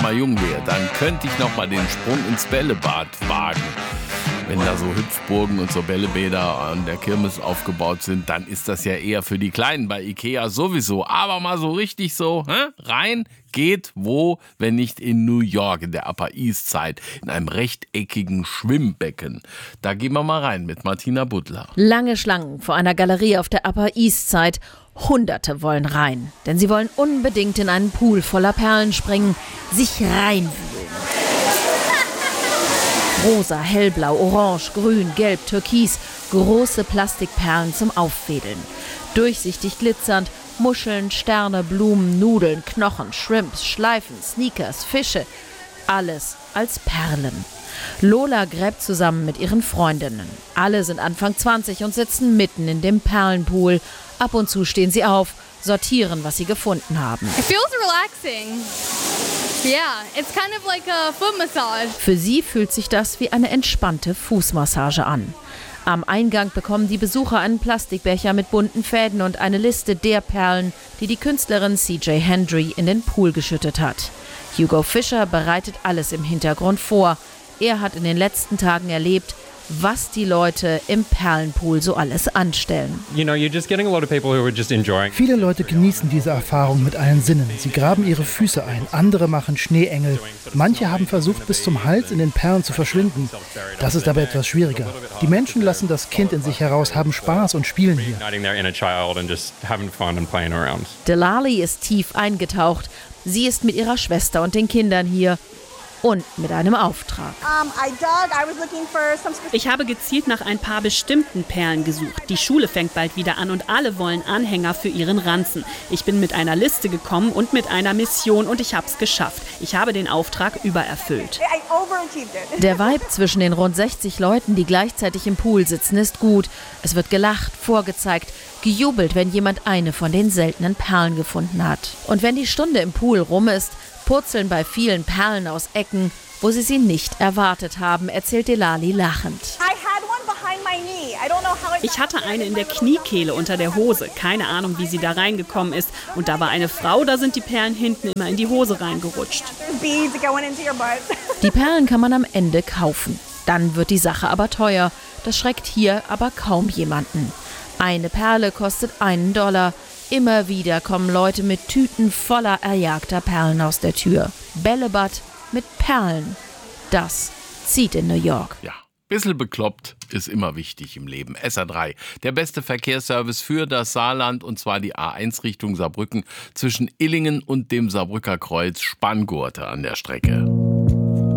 mal jung wäre, dann könnte ich noch mal den Sprung ins Bällebad wagen. Wenn da so Hüpfburgen und so Bällebäder an der Kirmes aufgebaut sind, dann ist das ja eher für die Kleinen bei Ikea sowieso. Aber mal so richtig so, rein geht wo, wenn nicht in New York, in der Upper East Side, in einem rechteckigen Schwimmbecken. Da gehen wir mal rein mit Martina Butler. Lange Schlangen vor einer Galerie auf der Upper East Side. Hunderte wollen rein, denn sie wollen unbedingt in einen Pool voller Perlen springen, sich reinwühlen. Rosa, hellblau, orange, grün, gelb, türkis, große Plastikperlen zum Auffädeln. Durchsichtig glitzernd, Muscheln, Sterne, Blumen, Nudeln, Knochen, Shrimps, Schleifen, Sneakers, Fische. Alles als Perlen. Lola gräbt zusammen mit ihren Freundinnen. Alle sind Anfang 20 und sitzen mitten in dem Perlenpool. Ab und zu stehen sie auf, sortieren, was sie gefunden haben. It feels relaxing. Yeah, it's kind of like a foot massage. Für sie fühlt sich das wie eine entspannte Fußmassage an. Am Eingang bekommen die Besucher einen Plastikbecher mit bunten Fäden und eine Liste der Perlen, die die Künstlerin C.J. Hendry in den Pool geschüttet hat. Hugo Fischer bereitet alles im Hintergrund vor. Er hat in den letzten Tagen erlebt, was die Leute im Perlenpool so alles anstellen. Viele Leute genießen diese Erfahrung mit allen Sinnen. Sie graben ihre Füße ein, andere machen Schneeengel. Manche haben versucht, bis zum Hals in den Perlen zu verschwinden. Das ist aber etwas schwieriger. Die Menschen lassen das Kind in sich heraus, haben Spaß und spielen hier. Delali ist tief eingetaucht. Sie ist mit ihrer Schwester und den Kindern hier. Und mit einem Auftrag. Ich habe gezielt nach ein paar bestimmten Perlen gesucht. Die Schule fängt bald wieder an und alle wollen Anhänger für ihren Ranzen. Ich bin mit einer Liste gekommen und mit einer Mission und ich habe es geschafft. Ich habe den Auftrag übererfüllt. Der Vibe zwischen den rund 60 Leuten, die gleichzeitig im Pool sitzen, ist gut. Es wird gelacht, vorgezeigt, gejubelt, wenn jemand eine von den seltenen Perlen gefunden hat. Und wenn die Stunde im Pool rum ist, purzeln bei vielen Perlen aus Ecken, wo sie nicht erwartet haben, erzählt Delali lachend. Ich hatte eine in der Kniekehle unter der Hose. Keine Ahnung, wie sie da reingekommen ist. Und da war eine Frau, da sind die Perlen hinten immer in die Hose reingerutscht. Die Perlen kann man am Ende kaufen. Dann wird die Sache aber teuer. Das schreckt hier aber kaum jemanden. Eine Perle kostet $1. Immer wieder kommen Leute mit Tüten voller erjagter Perlen aus der Tür. Bällebad mit Perlen. Das zieht in New York. Ja, bisschen bekloppt ist immer wichtig im Leben. SR3, der beste Verkehrsservice für das Saarland, und zwar die A1 Richtung Saarbrücken zwischen Illingen und dem Saarbrücker Kreuz, Spanngurte an der Strecke.